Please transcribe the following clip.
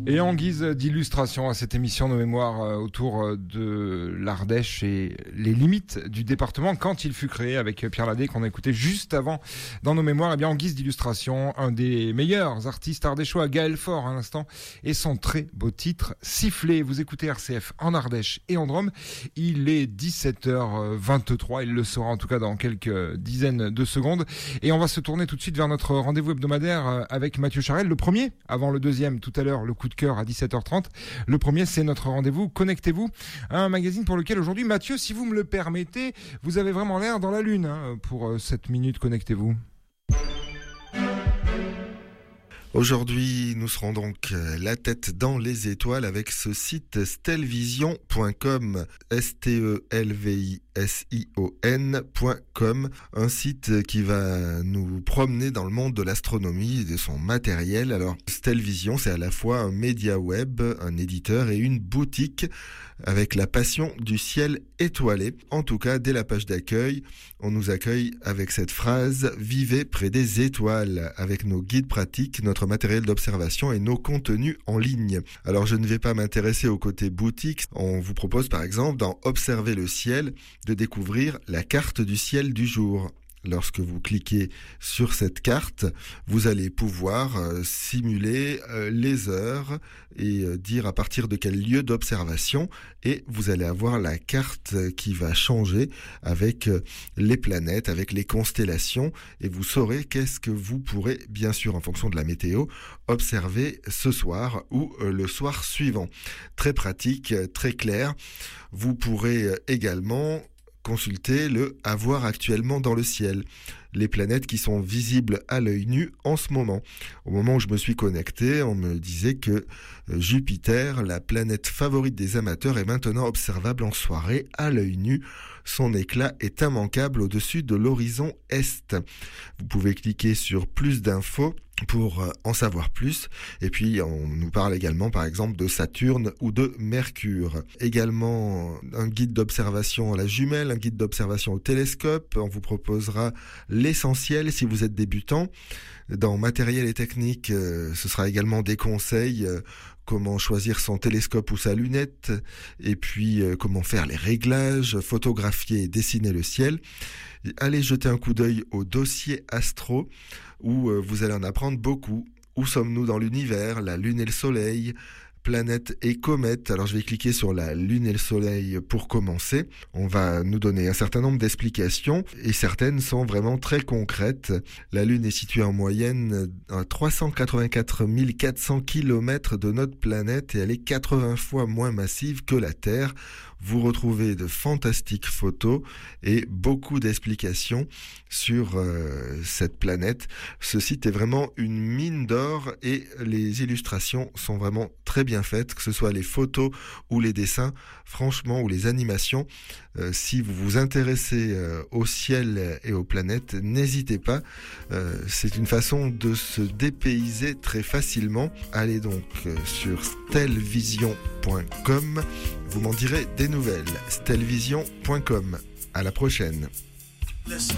Et en guise d'illustration à cette émission de mémoire autour de l'Ardèche et les limites du département quand il fut créé avec Pierre Ladé qu'on a écouté juste avant dans nos mémoires, et bien en guise d'illustration, un des meilleurs artistes ardéchois, Gaël Faure à l'instant, et son très beau titre Sifflé. Vous écoutez RCF en Ardèche et en Drôme. Il est 17h23, il le sera en tout cas dans quelques dizaines de secondes. Et on va se tourner tout de suite vers notre rendez-vous hebdomadaire avec Mathieu Charel, le premier, avant le deuxième tout à l'heure, le coup de cœur à 17h30. Le premier, c'est notre rendez-vous Connectez-vous, un magazine pour lequel aujourd'hui, Mathieu, si vous me le permettez, vous avez vraiment l'air dans la lune pour cette minute Connectez-vous. Aujourd'hui, nous serons donc la tête dans les étoiles avec ce site stelvision.com, STELVISION.com, un site qui va nous promener dans le monde de l'astronomie et de son matériel. Alors, Stelvision, c'est à la fois un média web, un éditeur et une boutique avec la passion du ciel étoilé. En tout cas, dès la page d'accueil, on nous accueille avec cette phrase « Vivez près des étoiles » avec nos guides pratiques, notre matériel d'observation et nos contenus en ligne. Alors, je ne vais pas m'intéresser au côté boutique. On vous propose par exemple, dans Observer le ciel, de découvrir la carte du ciel du jour. Lorsque vous cliquez sur cette carte, vous allez pouvoir simuler les heures et dire à partir de quel lieu d'observation, et vous allez avoir la carte qui va changer avec les planètes, avec les constellations, et vous saurez qu'est-ce que vous pourrez, bien sûr en fonction de la météo, observer ce soir ou le soir suivant. Très pratique, très clair. Vous pourrez également consultez le « Avoir actuellement dans le ciel », les planètes qui sont visibles à l'œil nu en ce moment. Au moment où je me suis connecté, on me disait que Jupiter, la planète favorite des amateurs, est maintenant observable en soirée à l'œil nu. Son éclat est immanquable au-dessus de l'horizon est. Vous pouvez cliquer sur plus d'infos pour en savoir plus. Et puis, on nous parle également, par exemple, de Saturne ou de Mercure. Également, un guide d'observation à la jumelle, un guide d'observation au télescope. On vous proposera l'essentiel si vous êtes débutant. Dans matériel et technique, ce sera également des conseils, comment choisir son télescope ou sa lunette, et puis comment faire les réglages, photographier et dessiner le ciel. Allez jeter un coup d'œil au dossier Astro, où vous allez en apprendre beaucoup. Où sommes-nous dans l'univers, la Lune et le Soleil, planètes et comètes. Alors je vais cliquer sur la Lune et le Soleil pour commencer. On va nous donner un certain nombre d'explications et certaines sont vraiment très concrètes. La Lune est située en moyenne à 384 400 km de notre planète et elle est 80 fois moins massive que la Terre. Vous retrouvez de fantastiques photos et beaucoup d'explications sur cette planète. Ce site est vraiment une mine d'or et les illustrations sont vraiment très bien faites, que ce soit les photos ou les dessins, franchement, ou les animations. Si vous vous intéressez au ciel et aux planètes, n'hésitez pas. C'est une façon de se dépayser très facilement. Allez donc sur stelvision.com. Vous m'en direz des nouvelles. stelvision.com. À la prochaine.